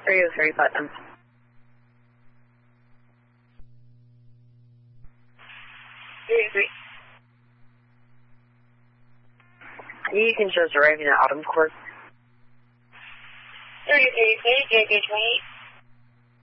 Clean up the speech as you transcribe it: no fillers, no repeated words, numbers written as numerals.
303 Putnam. You can just arriving at Autumn Court. 33, JJ 28.